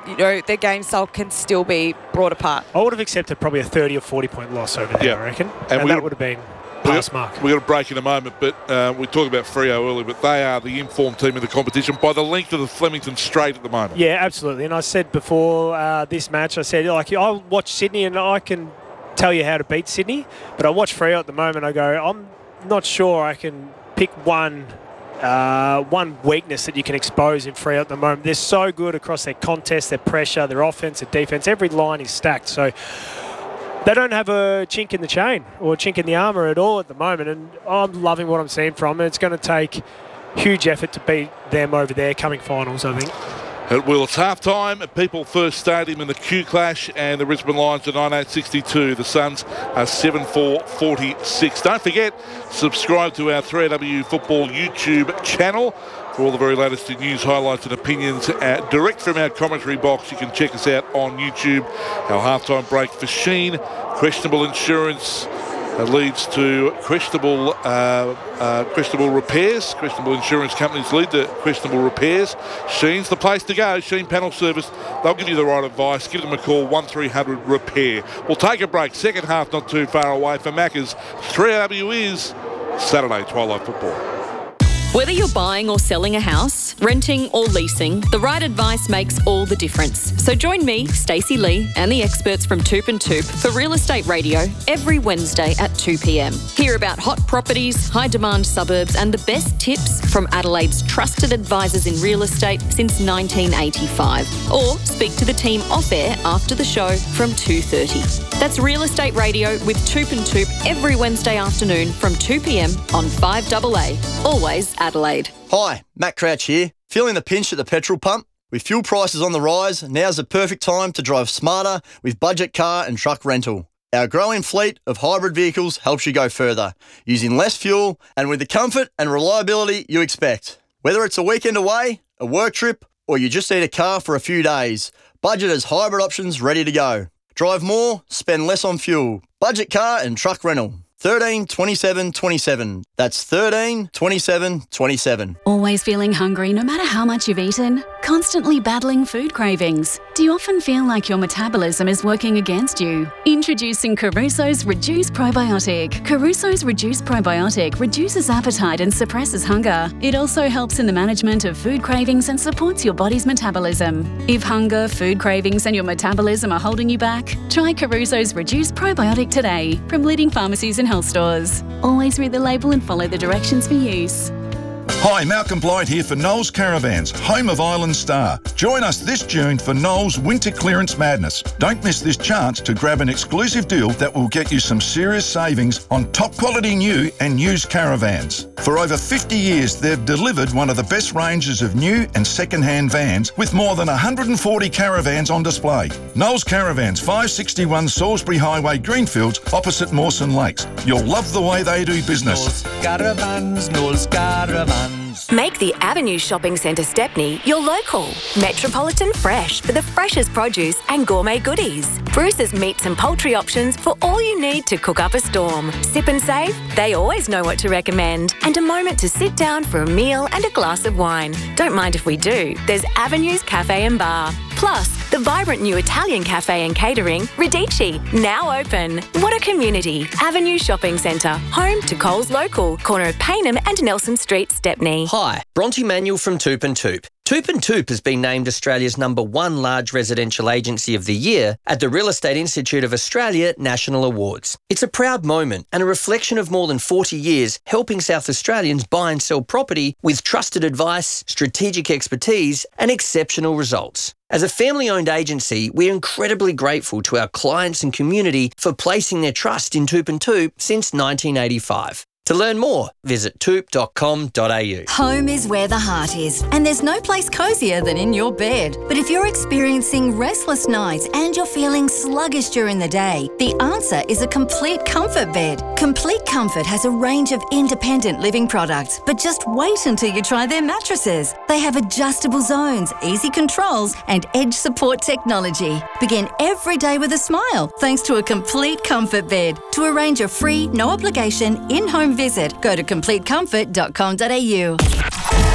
their game style can still be brought apart. I would have accepted probably a 30 or 40 point loss over there, I reckon. And that would have been pass mark. We've got a break in a moment, but we talked about Freo earlier, but they are the informed team in the competition by the length of the Flemington Straight at the moment. Yeah, absolutely. And I said before this match, I said, I watch Sydney and I can tell you how to beat Sydney, but I watch Freo at the moment, I go, I'm not sure I can pick one weakness that you can expose in Freo at the moment. They're so good across their contest, their pressure, their offense, their defense. Every line is stacked. So they don't have a chink in the chain or a chink in the armour at all at the moment. And I'm loving what I'm seeing from them. It's going to take huge effort to beat them over there coming finals, I think. At Will, it's half-time at People First Stadium in the Q Clash, and the Brisbane Lions are 98-62. The Suns are 7-4-46. Don't forget, subscribe to our 3AW Football YouTube channel for all the very latest news, highlights and opinions direct from our commentary box. You can check us out on YouTube. Our half-time break for Sheen. Questionable insurance leads to questionable repairs. Questionable insurance companies lead to questionable repairs. Sheen's the place to go. Sheen Panel Service. They'll give you the right advice. Give them a call, 1300 repair. We'll take a break. Second half not too far away for Macca's. 3AW is Saturday Twilight Football. Whether you're buying or selling a house, renting or leasing, the right advice makes all the difference. So join me, Stacey Lee, and the experts from Toop and Toop for Real Estate Radio every Wednesday at 2 p.m. Hear about hot properties, high-demand suburbs, and the best tips from Adelaide's trusted advisors in real estate since 1985. Or speak to the team off-air after the show from 2:30. That's Real Estate Radio with Toop and Toop every Wednesday afternoon from 2 p.m. on 5AA. Always Adelaide. Hi, Matt Crouch here. Feeling the pinch at the petrol pump? With fuel prices on the rise, now's the perfect time to drive smarter with budget car and truck rental. Our growing fleet of hybrid vehicles helps you go further, using less fuel and with the comfort and reliability you expect. Whether it's a weekend away, a work trip, or you just need a car for a few days, Budget has hybrid options ready to go. Drive more, spend less on fuel. Budget car and truck rental. 13 27 27. That's 13 27 27. Always feeling hungry no matter how much you've eaten? Constantly battling food cravings? Do you often feel like your metabolism is working against you? Introducing Caruso's Reduce Probiotic. Caruso's Reduce Probiotic reduces appetite and suppresses hunger. It also helps in the management of food cravings and supports your body's metabolism. If hunger, food cravings and your metabolism are holding you back, try Caruso's Reduce Probiotic today from leading pharmacies and health stores. Always read the label and follow the directions for use. Hi, Malcolm Blight here for Knowles Caravans, home of Island Star. Join us this June for Knowles Winter Clearance Madness. Don't miss this chance to grab an exclusive deal that will get you some serious savings on top quality new and used caravans. For over 50 years, they've delivered one of the best ranges of new and second-hand vans with more than 140 caravans on display. Knowles Caravans, 561 Salisbury Highway, Greenfields, opposite Mawson Lakes. You'll love the way they do business. Knowles Caravans. Make the Avenue Shopping Centre Stepney your local. Metropolitan Fresh for the freshest produce and gourmet goodies. Bruce's meats and poultry options for all you need to cook up a storm. Sip and Save, they always know what to recommend. And a moment to sit down for a meal and a glass of wine. Don't mind if we do. There's Avenue's Cafe and Bar. Plus, the vibrant new Italian cafe and catering, Radici, now open. What a community. Avenue Shopping Centre, home to Coles Local, corner of Paynham and Nelson Street, Stepney. Hi, Bronte Manuel from Toop and Toop. Toop and Toop has been named Australia's #1 large residential agency of the year at the Real Estate Institute of Australia National Awards. It's a proud moment and a reflection of more than 40 years helping South Australians buy and sell property with trusted advice, strategic expertise and exceptional results. As a family-owned agency, we're incredibly grateful to our clients and community for placing their trust in Toop and Toop since 1985. To learn more, visit toop.com.au. Home is where the heart is, and there's no place cosier than in your bed. But if you're experiencing restless nights and you're feeling sluggish during the day, the answer is a Complete Comfort bed. Complete Comfort has a range of independent living products, but just wait until you try their mattresses. They have adjustable zones, easy controls, and edge support technology. Begin every day with a smile thanks to a Complete Comfort bed. To arrange a free, no obligation, in-home visit, go to completecomfort.com.au.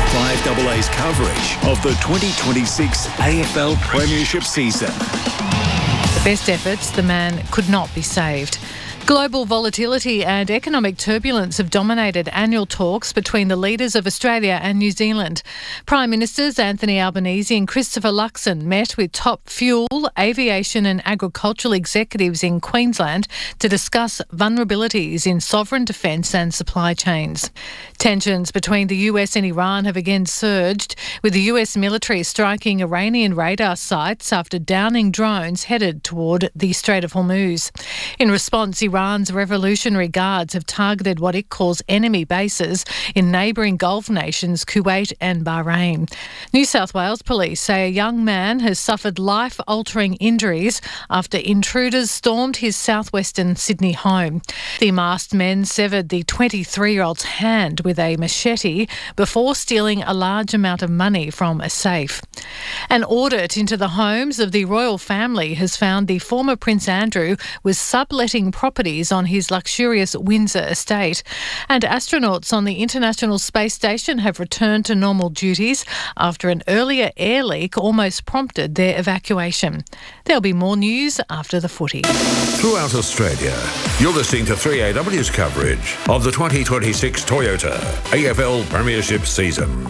5AA's coverage of the 2026 AFL Premiership season. The best efforts, the man could not be saved. Global volatility and economic turbulence have dominated annual talks between the leaders of Australia and New Zealand. Prime Ministers Anthony Albanese and Christopher Luxon met with top fuel, aviation and agricultural executives in Queensland to discuss vulnerabilities in sovereign defence and supply chains. Tensions between the US and Iran have again surged, with the US military striking Iranian radar sites after downing drones headed toward the Strait of Hormuz. In response, Iran's Revolutionary Guards have targeted what it calls enemy bases in neighbouring Gulf nations Kuwait and Bahrain. New South Wales police say a young man has suffered life-altering injuries after intruders stormed his southwestern Sydney home. The masked men severed the 23-year-old's hand with a machete before stealing a large amount of money from a safe. An audit into the homes of the royal family has found the former Prince Andrew was subletting properties on his luxurious Windsor estate. And astronauts on the International Space Station have returned to normal duties after an earlier air leak almost prompted their evacuation. There'll be more news after the footy. Throughout Australia, you're listening to 3AW's coverage of the 2026 Toyota AFL Premiership season.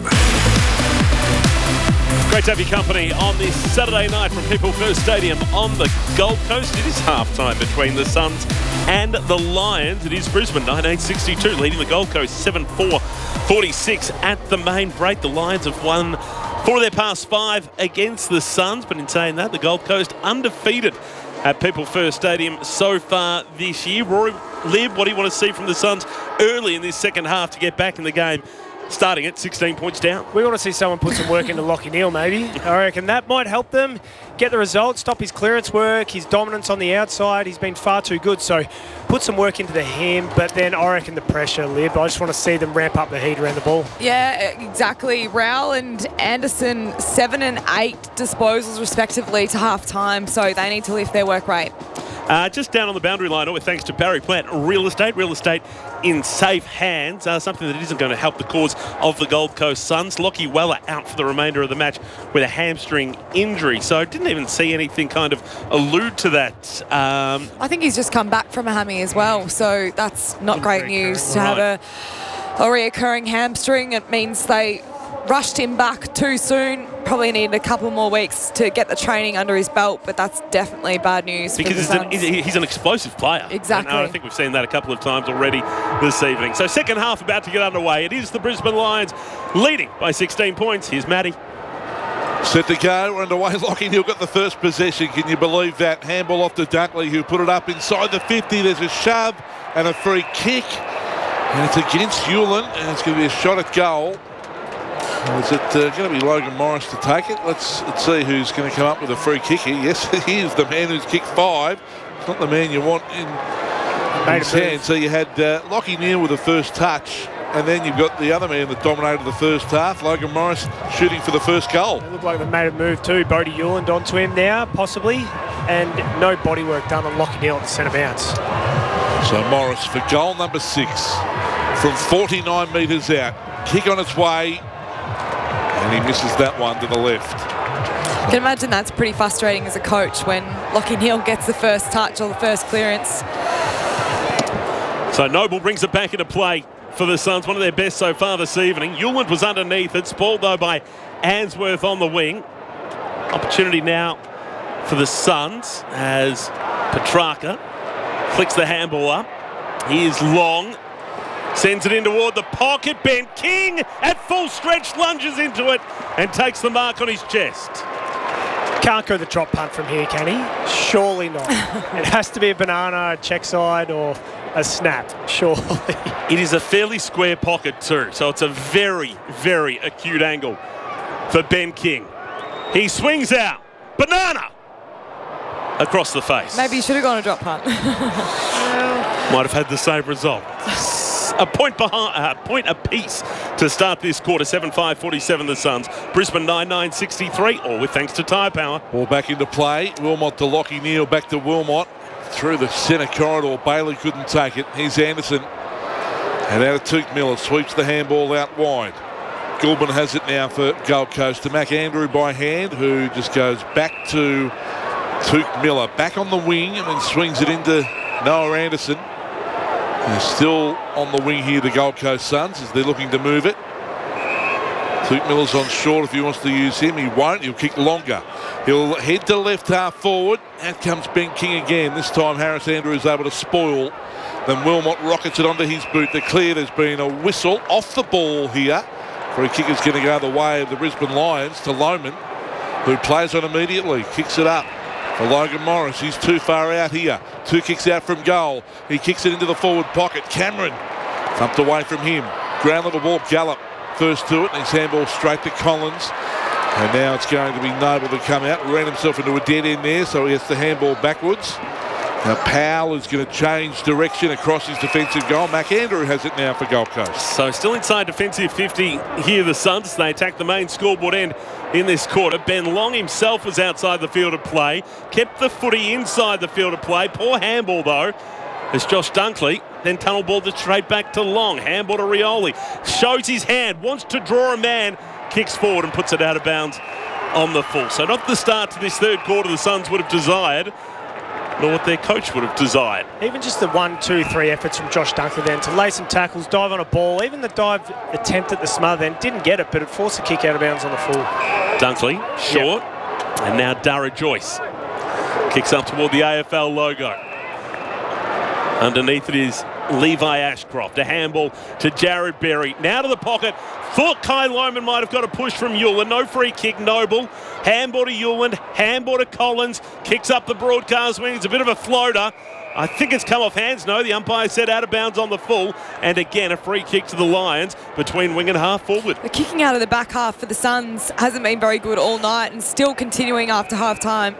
Great to have your company on this Saturday night from People First Stadium on the Gold Coast. It is half-time between the Suns and the Lions. It is Brisbane, 1962, leading the Gold Coast 7-4-46 at the main break. The Lions have won 4 of their past 5 against the Suns, but in saying that, the Gold Coast undefeated at People First Stadium so far this year. Rory, Lib, what do you want to see from the Suns early in this second half to get back in the game? Starting at 16 points down. We want to see someone put some work into Lachie Neale, maybe. I reckon that might help them get the result, stop his clearance work, his dominance on the outside. He's been far too good, so put some work into him, but then I reckon the pressure, Lib. I just want to see them ramp up the heat around the ball. Yeah, exactly. Rowell and Anderson, 7 and 8 disposals respectively to half-time, so they need to lift their work rate. Just down on the boundary line, thanks to Barry Plant, real estate in safe hands, something that isn't going to help the cause of the Gold Coast Suns. Lockie Weller out for the remainder of the match with a hamstring injury, so didn't even see anything kind of allude to that. I think he's just come back from a hammy as well, so that's not great news to have a reoccurring hamstring. It means they rushed him back too soon. Probably needed a couple more weeks to get the training under his belt, but that's definitely bad news. Because he's an explosive player. Exactly. And I think we've seen that a couple of times already this evening. So second half about to get underway. It is the Brisbane Lions leading by 16 points. Here's Matty. Set to go, we're underway. Lachie Neale got the first possession. Can you believe that? Handball off to Dunkley, who put it up inside the 50. There's a shove and a free kick. And it's against Hewlin, and it's going to be a shot at goal. Is it going to be Logan Morris to take it? Let's see who's going to come up with a free kick here. Yes, he is the man who's kicked 5. It's not the man you want in his hand. So you had Lachie Neale with the first touch, and then you've got the other man that dominated the first half, Logan Morris, shooting for the first goal. It looked like they made a move too. Bodie Hewland onto him now, possibly, and no bodywork done on Lachie Neale at the centre bounce. So Morris for goal number 6 from 49 metres out. Kick on its way. And he misses that one to the left. I can imagine that's pretty frustrating as a coach when Lachie Neale gets the first touch or the first clearance. So Noble brings it back into play for the Suns, one of their best so far this evening. Hewland was underneath it, spoiled though by Answorth on the wing. Opportunity now for the Suns as Petrarca flicks the handball up. He is long. Sends it in toward the pocket. Ben King at full stretch lunges into it and takes the mark on his chest. Can't go the drop punt from here, can he? Surely not. It has to be a banana, a check side, or a snap, surely. It is a fairly square pocket too, so it's a very, very acute angle for Ben King. He swings out. Banana! Across the face. Maybe you should have gone a drop punt. Might have had the same result. A point apiece to start this quarter. 7-5-47 the Suns. Brisbane 9-9-63, all with thanks to Tyre Power. Ball back into play. Wilmot to Lachie Neale, back to Wilmot. Through the centre corridor. Bailey couldn't take it. Here's Anderson. And out of Took Miller. Sweeps the handball out wide. Goulburn has it now for Gold Coast to McAndrew by hand, who just goes back to Tuke Miller. Back on the wing and then swings it into Noah Anderson. They're still on the wing here, the Gold Coast Suns, as they're looking to move it. Tuke Miller's on short if he wants to use him. He won't. He'll kick longer. He'll head to left half forward. Out comes Ben King again. This time Harris Andrew is able to spoil. Then Wilmot rockets it onto his boot. They're clear. There's been a whistle off the ball here. Free kick is going to go the way of the Brisbane Lions to Lohman, who plays on immediately. Kicks it up for Logan Morris. He's too far out here. 2 kicks out from goal. He kicks it into the forward pocket. Cameron thumped away from him. Ground level ball. Gallup first to it, and his handball straight to Collins. And now it's going to be Noble to come out. Ran himself into a dead end there, so he has to handball backwards. Now Powell is going to change direction across his defensive goal. McAndrew has it now for Gold Coast. So still inside defensive 50 here, the Suns. They attack the main scoreboard end in this quarter. Ben Long himself was outside the field of play. Kept the footy inside the field of play. Poor handball, though. It's Josh Dunkley. Then tunnel balled it straight back to Long. Handball to Rioli. Shows his hand. Wants to draw a man. Kicks forward and puts it out of bounds on the full. So not the start to this third quarter the Suns would have desired, nor what their coach would have desired. Even just the 1, 2, 3 efforts from Josh Dunkley then to lay some tackles, dive on a ball. Even the dive attempt at the smother then didn't get it, but it forced a kick out of bounds on the full. Dunkley, short. Yep. And now Dara Joyce kicks up toward the AFL logo. Underneath it is Levi Ashcroft. A handball to Jared Berry. Now to the pocket. Thought Kai Lohman might have got a push from Ewell. No free kick, Noble. Handball to Ewell. Handball to Collins. Kicks up the broadcast wing. It's a bit of a floater. I think it's come off hands. No, the umpire said out of bounds on the full. And again, a free kick to the Lions between wing and half forward. The kicking out of the back half for the Suns hasn't been very good all night and still continuing after half time.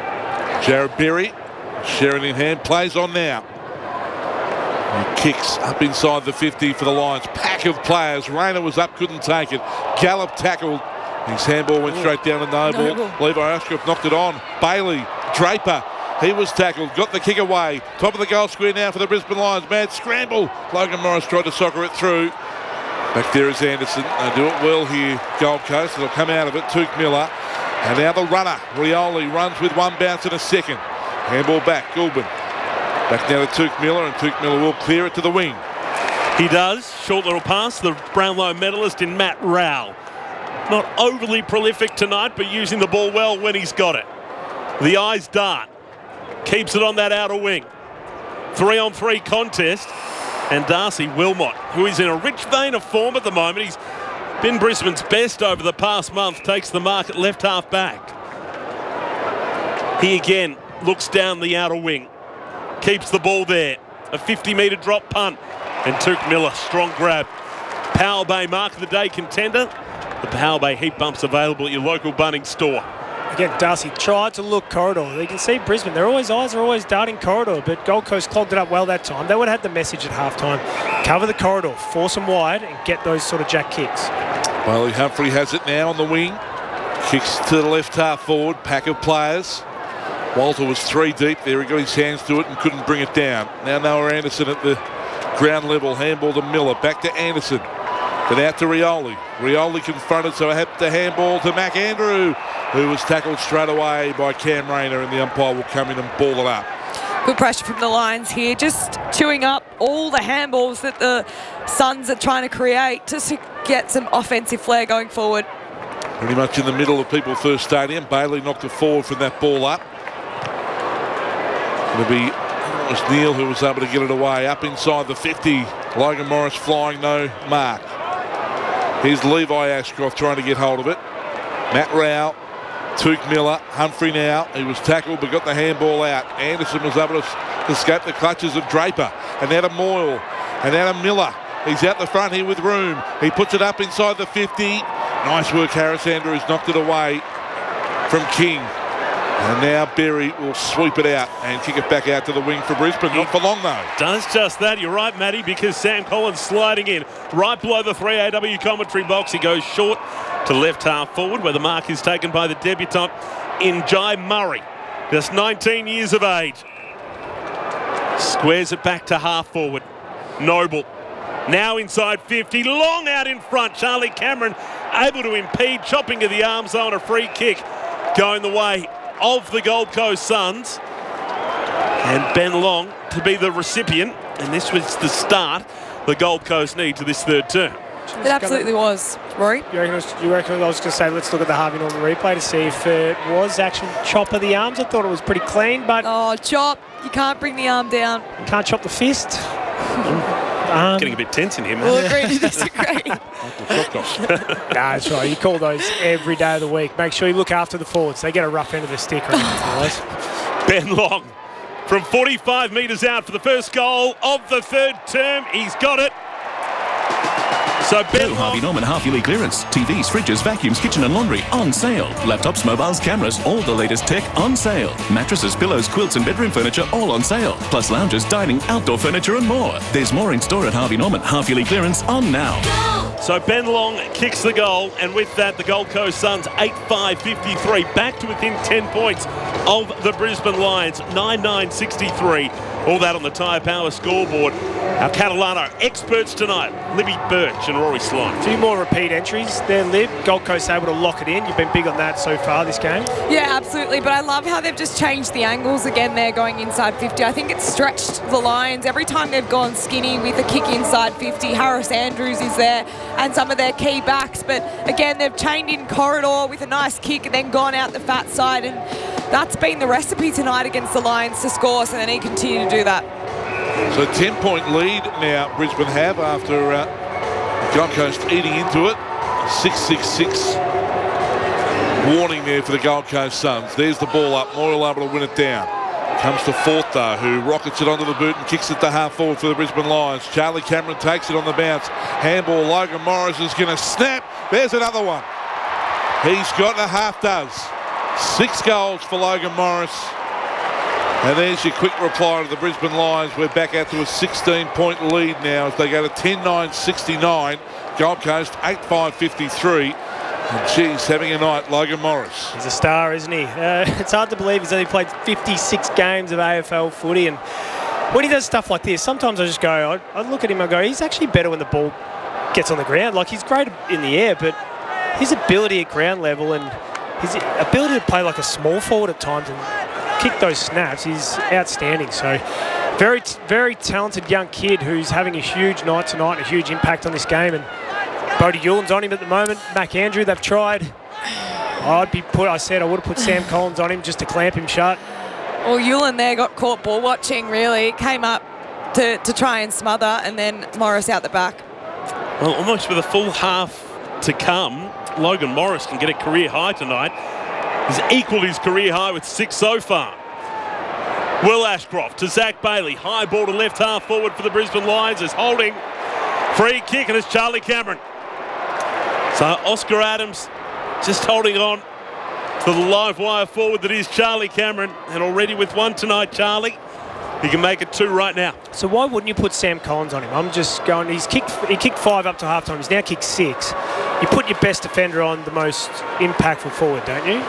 Jared Berry, sharing in hand, plays on now. He kicks up inside the 50 for the Lions. Pack of players. Rayner was up, couldn't take it. Gallup tackled. His handball went straight down to Noble. Levi Ashcroft knocked it on. Bailey, Draper, he was tackled. Got the kick away. Top of the goal square now for the Brisbane Lions. Mad scramble. Logan Morris tried to soccer it through. Back there is Anderson. They do it well here, Gold Coast. They'll come out of it. Tuke Miller. And now the runner, Rioli, runs with one bounce in a second. Handball back, Goulburn. Back now to Tuke Miller, and Tuke Miller will clear it to the wing. He does. Short little pass. The Brownlow medalist in Matt Rowell. Not overly prolific tonight, but using the ball well when he's got it. The eyes dart. Keeps it on that outer wing. 3-on-3 contest. And Darcy Wilmot, who is in a rich vein of form at the moment. He's been Brisbane's best over the past month. Takes the mark at left half back. He again looks down the outer wing. Keeps the ball there. A 50-metre drop punt. And Tuke Miller, strong grab. Powell Bay mark of the day contender. The Powell Bay heat bumps available at your local Bunnings store. Again, Darcy tried to look corridor. You can see Brisbane, eyes are always darting corridor, but Gold Coast clogged it up well that time. They would have had the message at halftime. Cover the corridor, force them wide, and get those sort of jack kicks. Well, Humphrey has it now on the wing. Kicks to the left half forward. Pack of players. Walter was 3 deep there. He got his hands to it and couldn't bring it down. Now Noah Anderson at the ground level. Handball to Miller. Back to Anderson. Then out to Rioli. Rioli confronted, so I had the handball to McAndrew, who was tackled straight away by Cam Rayner, and the umpire will come in and ball it up. Good pressure from the Lions here, just chewing up all the handballs that the Suns are trying to create just to get some offensive flair going forward. Pretty much in the middle of People First Stadium. Bailey knocked it forward from that ball up. It'll be Neil who was able to get it away up inside the 50. Logan Morris flying, no mark. Here's Levi Ashcroft trying to get hold of it. Matt Rowell, Tuke Miller, Humphrey now. He was tackled but got the handball out. Anderson was able to escape the clutches of Draper. And now to Moyle. And now to Miller. He's out the front here with room. He puts it up inside the 50. Nice work, Harris Andrews knocked it away from King. And now Berry will sweep it out and kick it back out to the wing for Brisbane. Not for long, though. Does just that. You're right, Matty, because Sam Collins sliding in right below the 3AW commentary box. He goes short to left half forward, where the mark is taken by the debutant in Jai Murray. Just 19 years of age. Squares it back to half forward. Noble. Now inside 50. Long out in front. Charlie Cameron able to impede, chopping of the arms though, and a free kick going the way of the Gold Coast Suns. And Ben Long to be the recipient, and this was the start the Gold Coast need to this third term. It absolutely was. Rory? You reckon I was going to say, let's look at the Harvey Norman replay to see if it was actual chop of the arms. I thought it was pretty clean, but... Oh, chop. You can't bring the arm down. You can't chop the fist. Getting a bit tense in here, man. We'll agree to disagree. That's right. You call those every day of the week. Make sure you look after the forwards. They get a rough end of the stick right now, boys. Ben Long from 45 metres out for the first goal of the third term. He's got it. So Ben Long. Harvey Norman half-yearly clearance. TVs, fridges, vacuums, kitchen and laundry on sale. Laptops, mobiles, cameras, all the latest tech on sale. Mattresses, pillows, quilts and bedroom furniture all on sale. Plus lounges, dining, outdoor furniture and more. There's more in store at Harvey Norman. Half-yearly clearance on now. So Ben Long kicks the goal, and with that, the Gold Coast Suns 8-5-53, back to within 10 points of the Brisbane Lions, 9-9-63. All that on the Tyre Power scoreboard. Our Catalano experts tonight, Libby Birch and Rory Sloan. A few more repeat entries there, Lib. Gold Coast able to lock it in. You've been big on that so far this game. Yeah, absolutely. But I love how they've just changed the angles again there going inside 50. I think it's stretched the Lions. Every time they've gone skinny with a kick inside 50, Harris Andrews is there and some of their key backs. But again, they've chained in corridor with a nice kick and then gone out the fat side. And that's been the recipe tonight against the Lions to score. So they need to continue to do that. So 10-point lead now Brisbane have after Gold Coast eating into it. 6-6-6 warning there for the Gold Coast Suns. There's the ball up. Moyle able to win it down. Comes to Fortha, who rockets it onto the boot and kicks it to half forward for the Brisbane Lions. Charlie Cameron takes it on the bounce. Handball, Logan Morris is going to snap. There's another one. He's got a half does. 6 goals for Logan Morris. And there's your quick reply to the Brisbane Lions. We're back out to a 16-point lead now as they go to 10-9-69. Gold Coast 8-5-53. And geez, having a night, Logan Morris. He's a star, isn't he? It's hard to believe he's only played 56 games of AFL footy. And when he does stuff like this, sometimes I just go, I look at him and go, he's actually better when the ball gets on the ground. Like, he's great in the air, but his ability at ground level and his ability to play like a small forward at times and kick those snaps is outstanding. So very, very talented young kid who's having a huge night tonight and a huge impact on this game. And Bodie Yulin's on him at the moment. Mac Andrew, they've tried. I would have put Sam Collins on him just to clamp him shut. Well, Yulin there got caught ball watching, really. Came up to try and smother, and then Morris out the back. Well, almost with a full half to come, Logan Morris can get a career high tonight. He's equalled his career high with 6 so far. Will Ashcroft to Zach Bailey. High ball to left half forward for the Brisbane Lions is holding. Free kick, and it's Charlie Cameron. So Oscar Adams just holding on to the live wire forward that is Charlie Cameron. And already with 1 tonight, Charlie, he can make it 2 right now. So why wouldn't you put Sam Collins on him? I'm just going, he kicked 5 up to halftime. He's now kicked 6. You put your best defender on the most impactful forward, don't you?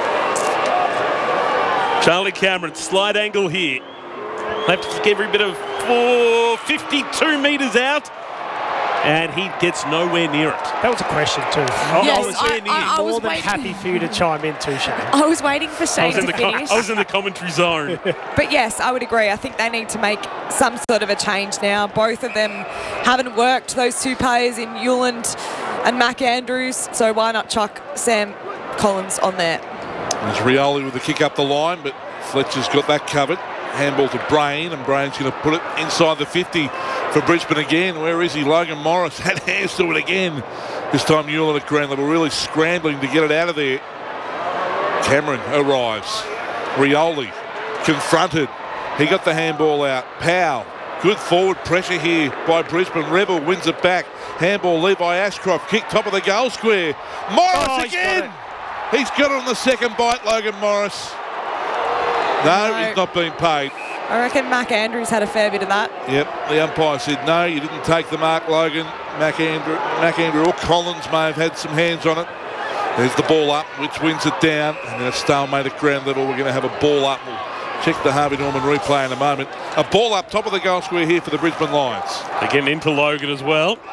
Charlie Cameron, slide angle here. Have to kick every bit of 52 metres out. And he gets nowhere near it. That was a question too. Yes, I was more than happy for you to chime in too, Shane. I was waiting for Shane to finish. I was in the commentary zone. But yes, I would agree. I think they need to make some sort of a change now. Both of them haven't worked, those 2 players in Yuland and Mac Andrews. So why not chuck Sam Collins on there? There's Rioli with the kick up the line, but Fletcher's got that covered. Handball to Brain, and Brain's going to put it inside the 50 for Brisbane again. Where is he? Logan Morris had hands to it again. This time Newland at ground level, really scrambling to get it out of there. Cameron arrives. Rioli confronted. He got the handball out. Powell, good forward pressure here by Brisbane. Rebel wins it back. Handball Levi Ashcroft, kick top of the goal square. Morris again! He's got it on the second bite, Logan Morris. No, he's not been paid. I reckon Mac Andrews had a fair bit of that. Yep, the umpire said, no, you didn't take the mark, Logan. Mac Andrew or Collins may have had some hands on it. There's the ball up, which wins it down. And then a stalemate at ground level. We're going to have a ball up. We'll check the Harvey Norman replay in a moment. A ball up, top of the goal square here for the Brisbane Lions. They're getting into Logan as well.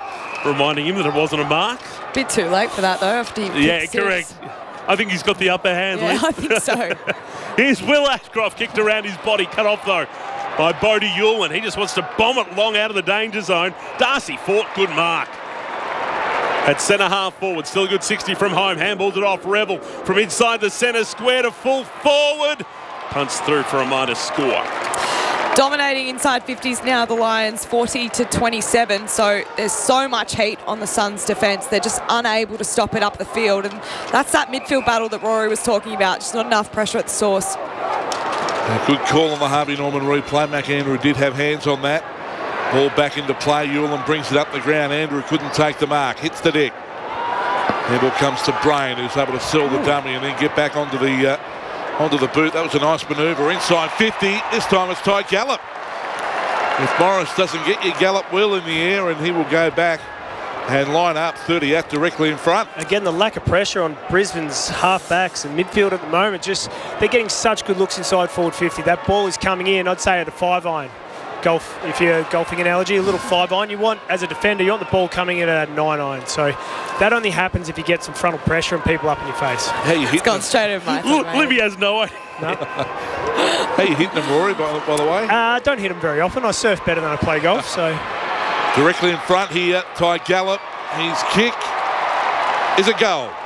reminding him that it wasn't a mark. Bit too late for that, though, after he Yeah, kicked correct. six. I think he's got the upper hand. Yeah, Liz. I think so. Here's Will Ashcroft, kicked around his body, cut off though by Bodie Yulin. He just wants to bomb it long out of the danger zone. Darcy Fort, good mark. At centre half forward, still a good 60 from home. Handballs it off. Revel from inside the centre square to full forward. Punts through for a minor score. Dominating inside 50s now, the Lions 40-27. So there's so much heat on the Suns' defence. They're just unable to stop it up the field. And that's that midfield battle that Rory was talking about. Just not enough pressure at the source. A good call on the Harvey Norman replay. McAndrew did have hands on that. Ball back into play. Yulin brings it up the ground. Andrew couldn't take the mark. Hits the deck. Handball comes to Brain, who's able to sell the dummy and then get back onto the boot. That was a nice manoeuvre. Inside 50. This time it's Ty Gallup. If Morris doesn't get you, Gallup will in the air, and he will go back and line up 30 out directly in front. Again, the lack of pressure on Brisbane's half-backs and midfield at the moment. Just they're getting such good looks inside forward 50. That ball is coming in, I'd say, at a 5-iron. Golf, if you're a golfing analogy, a little 5-iron. You want, as a defender, you want the ball coming in at a 9-iron. So that only happens if you get some frontal pressure and people up in your face. How you hitting? It's gone straight over my head. Libby has no idea. No. How you hitting them, Rory, by the way? Don't hit them very often. I surf better than I play golf, so... Directly in front here, Ty Gallup. His kick is a goal.